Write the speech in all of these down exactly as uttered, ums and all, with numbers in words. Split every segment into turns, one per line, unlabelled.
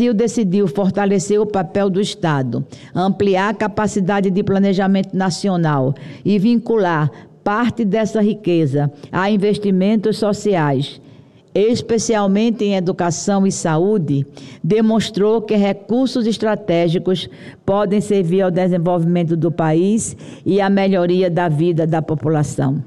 Brasil decidiu fortalecer o papel do Estado, ampliar a capacidade de planejamento nacional e vincular parte dessa riqueza a investimentos sociais, especialmente em educação e saúde, demonstrou que recursos estratégicos podem servir ao desenvolvimento do país e à melhoria da vida da população.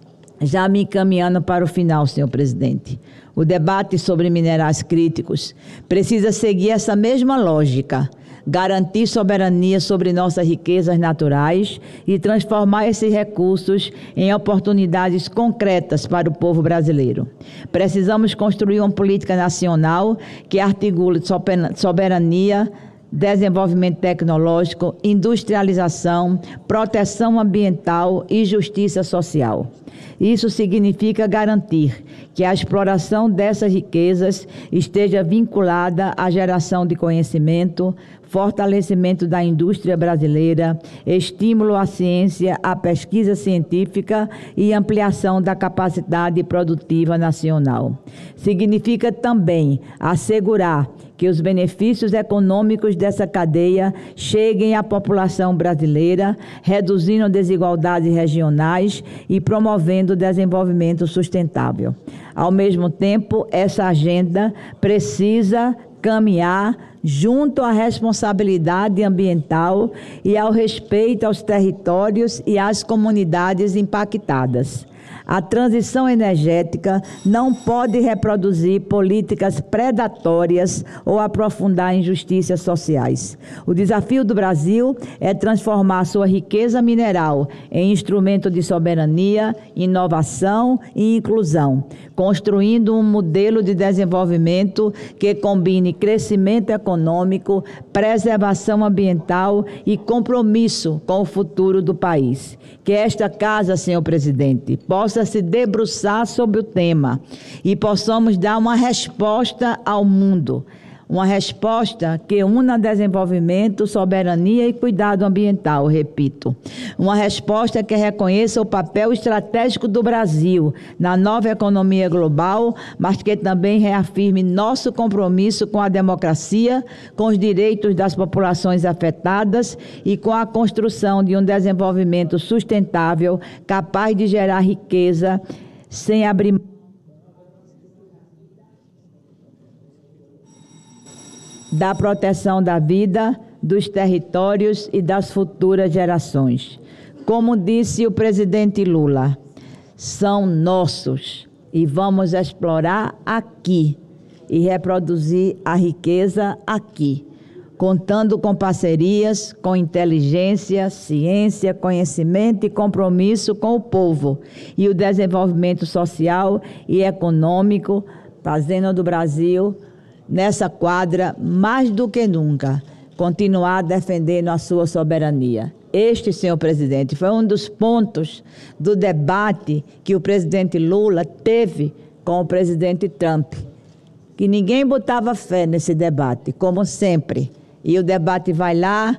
Já me encaminhando para o final, senhor presidente, o debate sobre minerais críticos precisa seguir essa mesma lógica, garantir soberania sobre nossas riquezas naturais e transformar esses recursos em oportunidades concretas para o povo brasileiro. Precisamos construir uma política nacional que articule soberania, desenvolvimento tecnológico, industrialização, proteção ambiental e justiça social. Isso significa garantir que a exploração dessas riquezas esteja vinculada à geração de conhecimento, fortalecimento da indústria brasileira, estímulo à ciência, à pesquisa científica e ampliação da capacidade produtiva nacional. Significa também assegurar que os benefícios econômicos dessa cadeia cheguem à população brasileira, reduzindo desigualdades regionais e promovendo o desenvolvimento sustentável. Ao mesmo tempo, essa agenda precisa caminhar junto à responsabilidade ambiental e ao respeito aos territórios e às comunidades impactadas. A transição energética não pode reproduzir políticas predatórias ou aprofundar injustiças sociais. O desafio do Brasil é transformar sua riqueza mineral em instrumento de soberania, inovação e inclusão, construindo um modelo de desenvolvimento que combine crescimento econômico, preservação ambiental e compromisso com o futuro do país. Que esta casa, senhor presidente, possa se debruçar sobre o tema e possamos dar uma resposta ao mundo, uma resposta que una desenvolvimento, soberania e cuidado ambiental, repito. Uma resposta que reconheça o papel estratégico do Brasil na nova economia global, mas que também reafirme nosso compromisso com a democracia, com os direitos das populações afetadas e com a construção de um desenvolvimento sustentável capaz de gerar riqueza sem abrir da proteção da vida, dos territórios e das futuras gerações. Como disse o presidente Lula, são nossos e vamos explorar aqui e reproduzir a riqueza aqui, contando com parcerias, com inteligência, ciência, conhecimento e compromisso com o povo e o desenvolvimento social e econômico, fazendo do Brasil, nessa quadra, mais do que nunca, continuar defendendo a sua soberania. Este, senhor presidente, foi um dos pontos do debate que o presidente Lula teve com o presidente Trump, que ninguém botava fé nesse debate, como sempre. E o debate vai lá,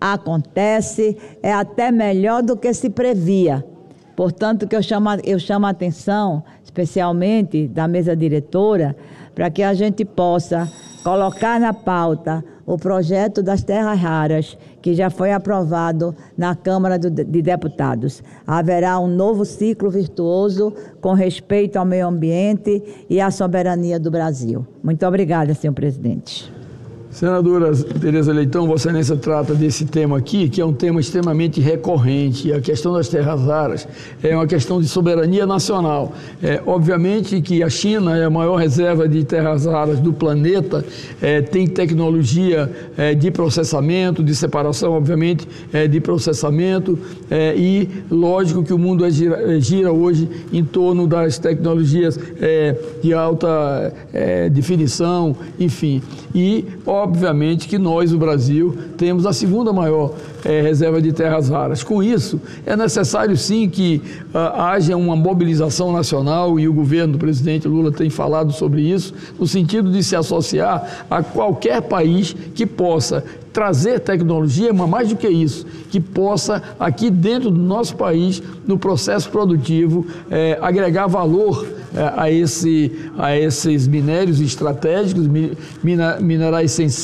acontece, é até melhor do que se previa. Portanto, que eu chamo, eu chamo a atenção, especialmente da mesa diretora, para que a gente possa colocar na pauta o projeto das terras raras, que já foi aprovado na Câmara de Deputados. Haverá um novo ciclo virtuoso com respeito ao meio ambiente e à soberania do Brasil. Muito obrigada, senhor presidente.
Senadora Tereza Leitão, Vossa Excelência trata desse tema aqui, que é um tema extremamente recorrente. A questão das terras raras é uma questão de soberania nacional. É, obviamente que a China é a maior reserva de terras raras do planeta, é, tem tecnologia é, de processamento, de separação, obviamente, é, de processamento, é, e lógico que o mundo é, gira, gira hoje em torno das tecnologias é, de alta é, definição, enfim. E, obviamente que nós, o Brasil, temos a segunda maior é, reserva de terras raras. Com isso, é necessário sim que uh, haja uma mobilização nacional, e o governo do presidente Lula tem falado sobre isso, no sentido de se associar a qualquer país que possa trazer tecnologia, mas mais do que isso, que possa aqui dentro do nosso país, no processo produtivo, é, agregar valor é, a, esse, a esses minérios estratégicos, mina, minerais sensíveis,